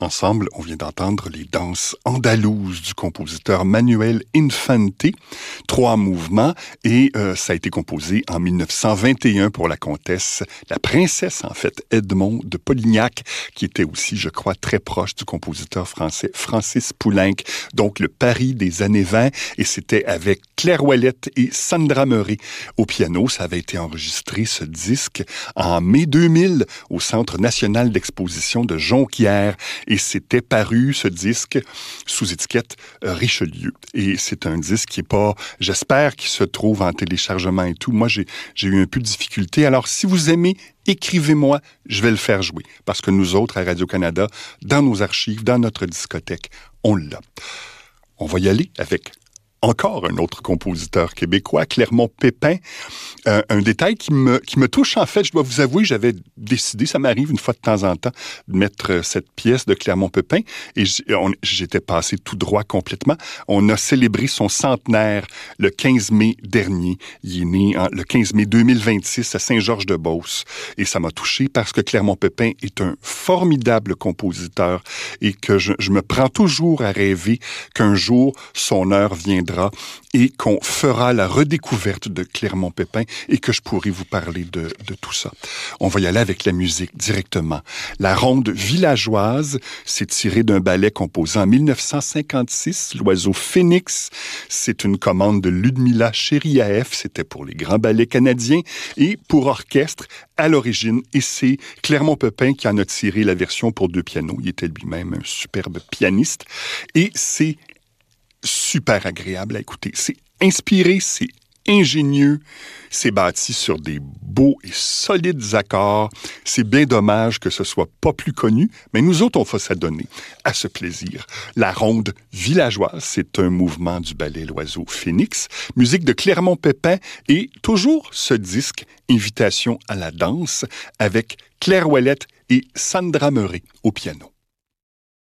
Ensemble, on vient d'entendre les danses andalouses du compositeur Manuel Infante, 3 mouvements, et ça a été composé en 1921 pour la comtesse, la princesse en fait, Edmond de Polignac, qui était aussi, je crois, très proche du compositeur français Francis Poulenc. Donc, le Paris des années 20, et c'était avec Claire Ouellette et Sandra Meuret au piano. Ça avait été enregistré, ce disque, en mai 2000 au Centre national d'exposition de Jonquière. Et c'était paru, ce disque, sous étiquette Richelieu. Et c'est un disque qui est pas, j'espère qu'il se trouve en téléchargement et tout. Moi, j'ai eu un peu de difficulté. Alors, si vous aimez, écrivez-moi, je vais le faire jouer. Parce que nous autres, à Radio-Canada, dans nos archives, dans notre discothèque, on l'a. On va y aller avec encore un autre compositeur québécois, Clermont-Pépin. Un détail qui me touche, en fait, je dois vous avouer, j'avais décidé, ça m'arrive une fois de temps en temps, de mettre cette pièce de Clermont-Pépin, et j'étais passé tout droit complètement. On a célébré son centenaire le 15 mai dernier. Il est né le 15 mai 2026 à Saint-Georges-de-Beauce, et ça m'a touché parce que Clermont-Pépin est un formidable compositeur, et que je me prends toujours à rêver qu'un jour, son heure viendra et qu'on fera la redécouverte de Clermont-Pépin et que je pourrai vous parler de tout ça. On va y aller avec la musique directement. La ronde villageoise, c'est tiré d'un ballet composé en 1956, L'Oiseau Phénix. C'est une commande de Ludmila Cheriaeff, c'était pour les grands ballets canadiens et pour orchestre à l'origine. Et c'est Clermont-Pépin qui en a tiré la version pour 2 pianos. Il était lui-même un superbe pianiste. Et c'est super agréable à écouter. C'est inspiré, c'est ingénieux, c'est bâti sur des beaux et solides accords. C'est bien dommage que ce soit pas plus connu, mais nous autres, on va s'adonner à ce plaisir. La ronde villageoise, c'est un mouvement du ballet L'Oiseau Phénix, musique de Clermont-Pépin et toujours ce disque, Invitation à la danse, avec Claire Ouellette et Sandra Meuret au piano.